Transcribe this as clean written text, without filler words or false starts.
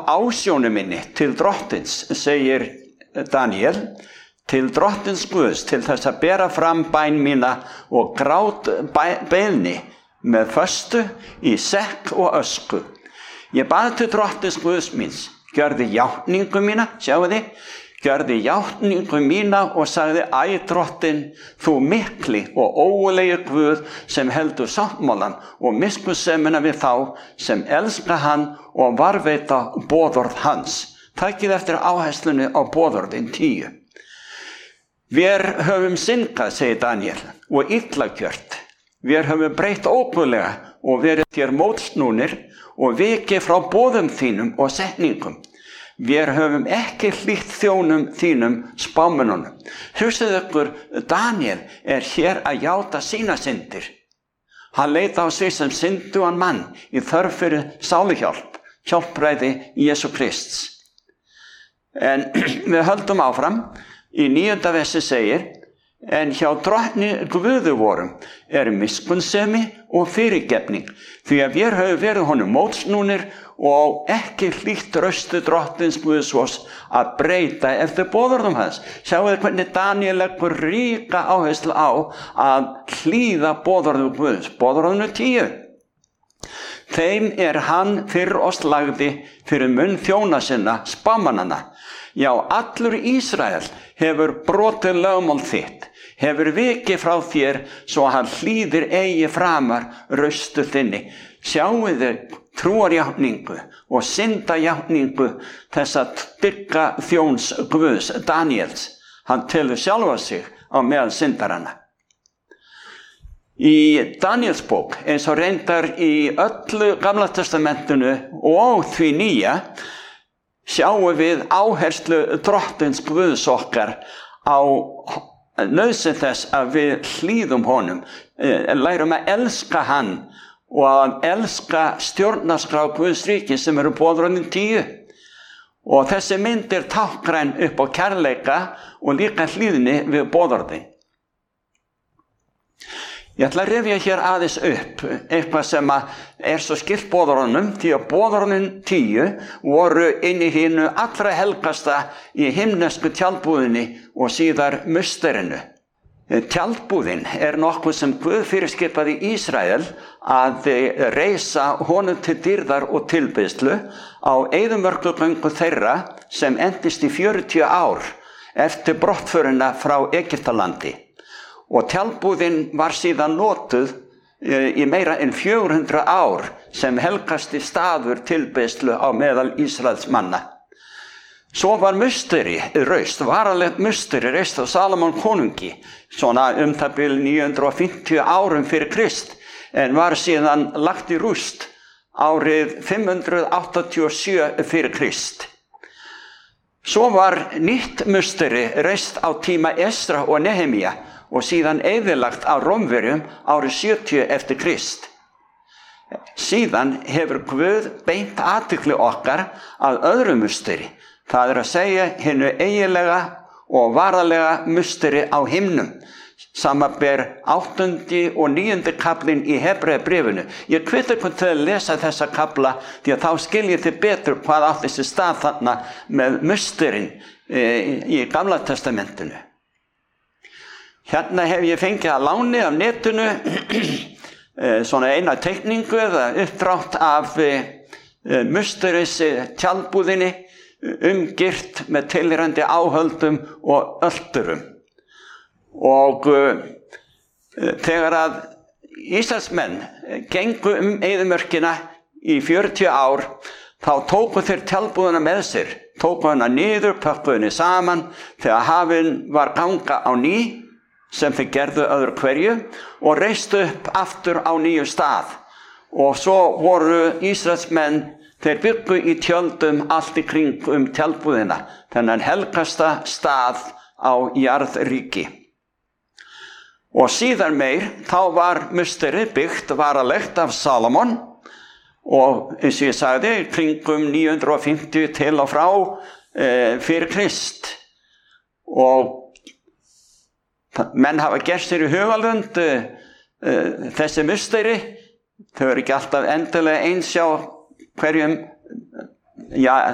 ásjónu minni til drottins, segir Daniel, til drottins Guðs, til þess að bera fram bæn mína og grát beiðni með föstu í sekk og ösku. Ég bað til drottins Guðs míns, gjörði játningu mína, sjáu þið, gjörði játningu mína og sagði: Æ, drottin, þú mikli og ógurlegi Guð sem heldur sáttmálann og miskunnsemina við þá sem elska hann og varðveita boðorð hans. Takið eftir áherslunni á boðorðin 10. Vér höfum syndgað, segir Daniel, og illa gjört. Vér höfum breytt óguðlega og verið þér mótsnúnir og vikið frá boðum þínum og setningum. Vér höfum ekki hlýtt þjónum þínum spámennunum. Hugsið ykkur, Daniel hér að játa sína syndir. Hann leit á sig sem syndugan mann í þörf fyrir sáluhjálp, hjálpræði Jesú Krists. En við höldum áfram. Í 9. versi segir: En hjá drottni Guði vorum miskunnsemi og fyrirgefning, því að vér höfum verið honum mótsnúnir og ekki hlýtt röstu drottins Guðs að breyta eftir boðorðum hans. Sjáu þið hvernig Daniel leggur ríka áherslu á að hlýða boðorðum Guðs, boðorðinu 10. Þeim hann fyrir oss lagði fyrir munn þjóna sinna, spámannanna. Já, allur Ísrael hefur brotið lögmál þitt, hefur vikið frá þér svo hann hlýðir eigi framar röstu þinni. Sjáu þið trúarjátningu og syndajátningu þessa dygga þjóns Guðs, Daniels. Hann telur sjálfa sig á meðal syndaranna. Í Daniels bók, eins og reyndar í öllu Gamla testamentinu og því nýja, sjáum við áherslu drottins Guðs okkar á nauðsyn þess að við hlýðum honum, lærum að elska hann og að elska stjórnarskrá Guðs ríki sem boðorðin 10. Og þessi mynd táknræn upp á kærleika og líka hlýðni við boðorðin. Ég ætla að rifja hér aðeins upp eitthvað sem svo skylt boðorðunum, því að boðorðin 10 voru inn í hinu allra helgasta í himnesku tjaldbúðinni og síðar musterinu. Tjaldbúðin nokkuð sem Guð fyrirskipaði Ísrael að reisa honum til dýrðar og tilbeiðslu á eyðimörkugöngu þeirra sem endist í 40 ár eftir brottförina frá Egyptalandi. Og tjaldbúðin var síðan notuð í meira en 400 ár sem helgasti staður tilbeiðslu á meðal Ísraels manna. Svo var musteri reist, varanlegt musteri reist á Salómon konungi, svona það bil 950 árum fyrir Krist, en var síðan lagt í rúst árið 587 fyrir Krist. Svo var nýtt musteri reist á tíma Esra og Nehemía og síðan eyðilagt á Rómverjum árið 70 eftir Krist. Síðan hefur Guð beint athygli okkar að öðru musteri, það að segja hinu eiginlega og varanlega musteri á himnum, samanber 8. og 9. kaflinn í Hebreabréfinu. Ég hvet ykkur til að lesa þessa kafla því að þá skiljið þið betur hvað átti sér stað þarna með musterin í Gamla testamentinu. Hérna hef ég fengið að láni af netinu svona eina teikningu eða uppdrátt af musteris tjaldbúðinni umgirt með tilheyrandi áhöldum og öldurum. Og þegar að Ísraelsmenn gengu eyðimörkina í 40 ár, þá tóku þeir tjaldbúðina með sér, tóku hana niður, pökkuðu henni saman þegar hafin var ganga á ný, sem þeir gerðu öðru hverju, og reistu upp aftur á nýju stað. Og svo voru Ísraelsmenn, þeir byggu í tjöldum allt í kring tjaldbúðina, þennan helgasta stað á jarðríki. Og síðan meir, þá var musterið byggt varanlegt af Salómon, og eins og ég sagði, kringum 950 til og frá fyrir Krist. Og menn hafa gert sér í hugalund þessi musteri, þau eru ekki alltaf endilega eins hjá hverjum